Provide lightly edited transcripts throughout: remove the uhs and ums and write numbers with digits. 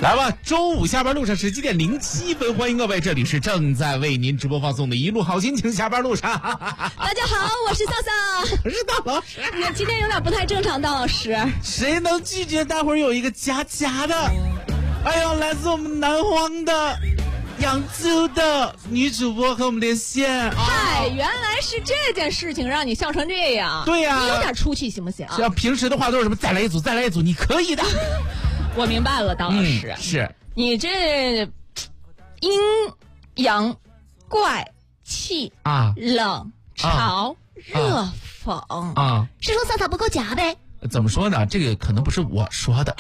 来吧，周五下班路上17点07分，欢迎各位，这里是正在为您直播放送的一路好心情下班路上。 大家好，我是笑笑， 我是大老师。 你今天有点不太正常，大老师。 谁能拒绝待会儿有一个佳佳的？哎呦，来自我们南方的扬州的女主播和我们连线。 嗨，原来是这件事情让你笑成这样。 对呀， 你有点出息行不行？ 像平时的话都是什么再来一组，再来一组，你可以的。 我明白了，大老师， 是你这阴阳怪气啊， 冷潮热讽啊， 是说笑笑不够夹呗？ 怎么说呢？这个可能不是我说的。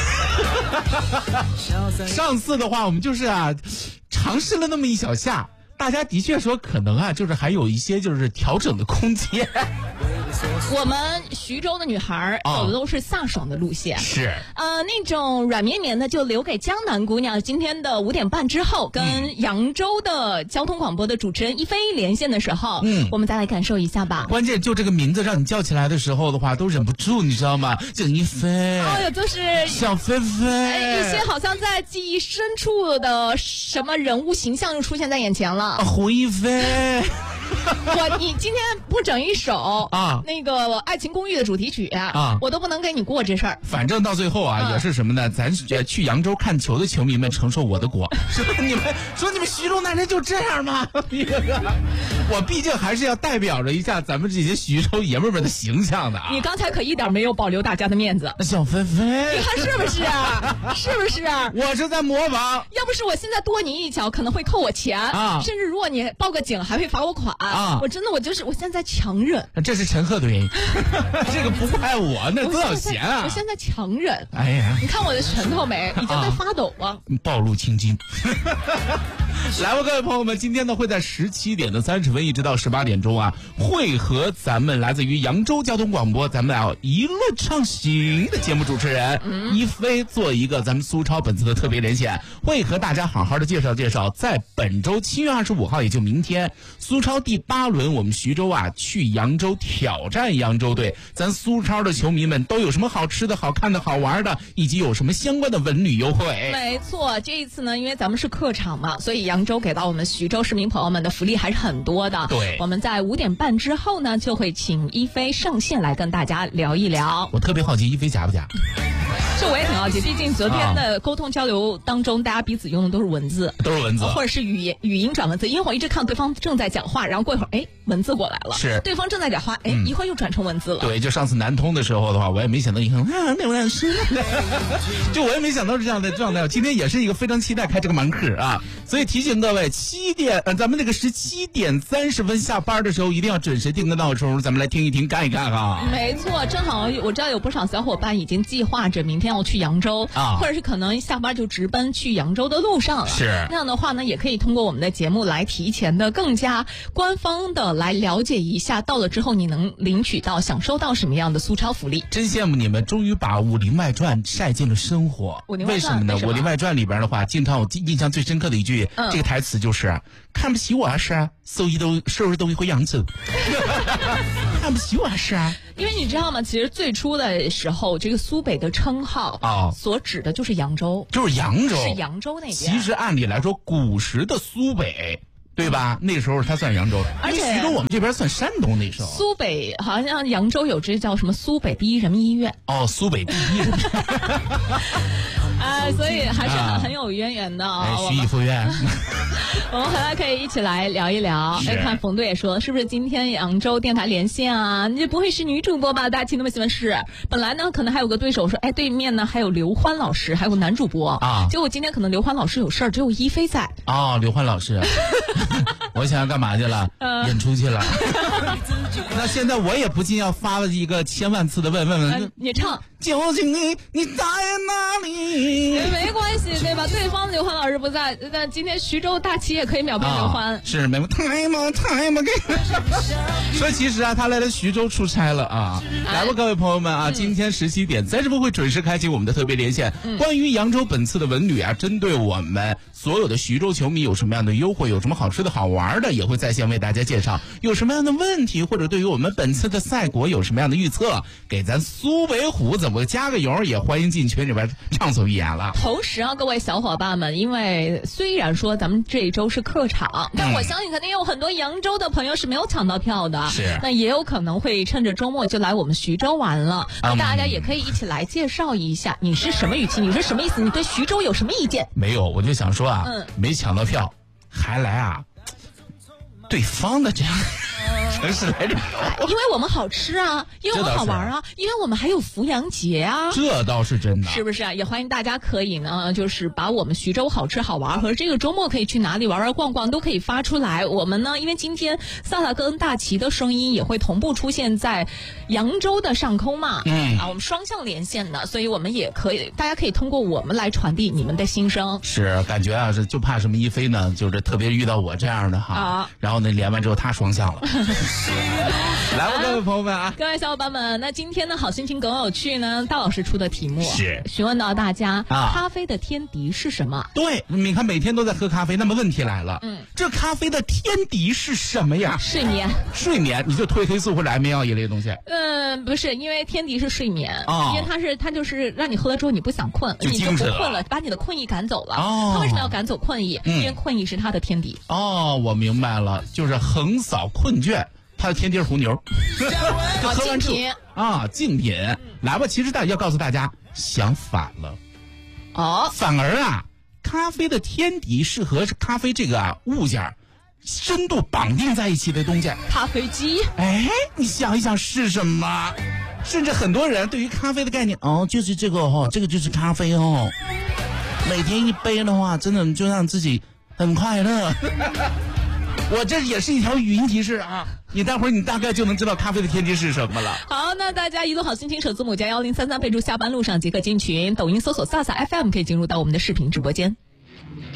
上次的话，我们就是尝试了那么一小下，大家的确说可能就是还有一些就是调整的空间。 我们徐州的女孩走的都是飒爽的路线， 是那种软绵绵的就留给江南姑娘。今天的5点半之后，跟扬州的交通广播的主持人一飞连线的时候，我们再来感受一下吧。 关键就这个名字让你叫起来的时候的话，都忍不住，你知道吗？就一飞， 哎呦，就是小飞飞， 一些好像在记忆深处的什么人物形象就出现在眼前了。 胡一飞。 你今天不整一首那个《爱情公寓》的主题曲我都不能跟你过这事儿。 反正到最后也是什么呢？咱去扬州看球的球迷们承受我的锅。你们说你们徐州男人就这样吗？我毕竟还是要代表着一下咱们这些徐州爷们们的形象的。 你刚才可一点没有保留大家的面子。 小飞飞， 你看是不是？是不是？ 我是在模仿。 要不是我现在多你一脚，可能会扣我钱甚至如果你报个警，还会罚我款我真的我现在强忍。 这是陈赫的原因。这个不怪我，那多少钱我现在强忍。 哎呀， 你看我的拳头没？已经在发抖了。 暴露青筋。来吧，各位朋友们，今天呢会在17点的30分一直到18点钟会和咱们来自于扬州交通广播咱们一路畅行的节目主持人一飞做一个咱们苏超本次的特别连线，会和大家好好的介绍介绍，在本周7月25号，也就明天，苏超第8轮，我们徐州去扬州挑战扬州队，咱苏超的球迷们都有什么好吃的、好看的、好玩的，以及有什么相关的文旅优惠。 没错，这一次呢，因为咱们是客场嘛，所以扬州给到我们徐州市民朋友们的福利还是很多的。 对， 我们在5点半之后呢，就会请一飞上线来跟大家聊一聊。 我特别好奇一飞夹不夹？ 这我也挺好奇，毕竟昨天的沟通交流当中，大家彼此用的都是文字，或者是语音转文字。因为我一直看对方正在讲话，然后过一会儿，文字过来了， 是对方正在讲话，一会儿又转成文字了。 对，就上次南通的时候的话，我也没想到你看那位是，就我也没想到是这样的状态。今天也是一个非常期待开这个盲课所以提醒各位咱们那个17点30分下班的时候，一定要准时定个闹钟，咱们来听一听，看一看没错，正好我知道有不少小伙伴已经计划着明天要去扬州或者是可能下班就直奔去扬州的路上了。 是那样的话呢，也可以通过我们的节目来提前的更加官方的来了解一下，到了之后你能领取到享受到什么样的苏超福利。 真羡慕你们终于把《武林外传》晒进了生活。为什么呢？《武林外传》里边的话，经常我印象最深刻的一句这个台词就是看不起我收拾东西回扬州。看不起我因为你知道吗？其实最初的时候，这个苏北的称号所指的就是扬州， 就是扬州， 是扬州那边。 其实按理来说，古时的苏北，对吧？那时候它算扬州， 而且徐州我们这边算山东那时候。 苏北好像扬州有这叫什么苏北第一人民医院。 苏北第一人民。 所以还是很有渊源的徐义附院。 我们回来可以一起来聊一聊。看冯队也说，是不是今天扬州电台连线你这不会是女主播吧？大家那么喜欢是。本来呢，可能还有个对手说，对面呢还有刘欢老师，还有男主播结果今天可能刘欢老师有事儿，只有一飞在。 刘欢老师，我想要干嘛去了？演出去了。那现在我也不禁要发了一个千万次的问， 你唱。 究竟你在哪里？ 没关系，对吧？对方刘欢老师不在，但今天徐州大旗也可以秒变刘欢。 是没太嘛给。说其实他来了徐州出差了来吧，各位朋友们今天17点30分会准时开启我们的特别连线。关于扬州本次的文旅针对我们所有的徐州球迷有什么样的优惠，有什么好吃的好玩的，也会在线为大家介绍。有什么样的问题，或者对于我们本次的赛果有什么样的预测，给咱苏北虎怎么加个油，也欢迎进群里边畅所欲言。 点了。 同时啊，各位小伙伴们，因为虽然说咱们这一周是客场，但我相信肯定有很多扬州的朋友是没有抢到票的， 是， 那也有可能会趁着周末就来我们徐州玩了。那大家也可以一起来介绍一下，你是什么语气？你是什么意思？你对徐州有什么意见？ 没有，我就想说啊，没抢到票，还来啊，对方的这样城市来旅游， 因为我们好吃啊，因为我们好玩啊，因为我们还有扶阳节啊， 这倒是真的， 是不是啊？也欢迎大家可以呢，就是把我们徐州好吃好玩和这个周末可以去哪里玩玩逛逛都可以发出来。我们呢，因为今天萨萨跟大齐的声音也会同步出现在扬州的上空嘛，我们双向连线的，所以我们也可以，大家可以通过我们来传递你们的心声。 是，感觉啊是就怕什么一飞呢，就是特别遇到我这样的哈，然后呢连完之后他双向了。来吧，各位朋友们啊， 各位小伙伴们，那今天的好心情梗有趣呢，大老师出的题目是询问到大家，咖啡的天敌是什么？ 对，你看每天都在喝咖啡，那么问题来了，这咖啡的天敌是什么呀？ 睡眠。 睡眠，你就褪黑素或者安眠药一类的东西？ 不是，因为天敌是睡眠，因为它就是让你喝了之后你不想困，你就不困了，把你的困意赶走了。它为什么要赶走困意？因为困意是它的天敌。我明白了，就是横扫困倦。它的天敌是红牛，喝完之后竞品来吧。其实要告诉大家，想反了反而啊，咖啡的天敌是和咖啡这个物件深度绑定在一起的东西。 咖啡机， 你想一想是什么？甚至很多人对于咖啡的概念，就是这个这个就是咖啡每天一杯的话，真的就让自己很快乐。我这也是一条语音提示啊，你待会儿你大概就能知道咖啡的天敌是什么了。 好，那大家一路好心情首字母加1033备注下班路上即可进群，抖音搜索萨萨 FM 可以进入到我们的视频直播间。